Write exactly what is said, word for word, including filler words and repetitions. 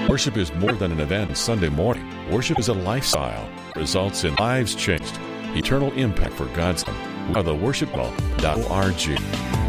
Worship is more than an event on Sunday morning. Worship is a lifestyle, results in lives changed, eternal impact for God's Son. We are the worship dot org.